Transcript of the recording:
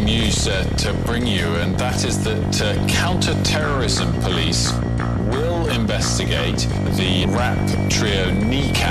news to bring you, and that is that counter-terrorism police will investigate the rap trio Kneecap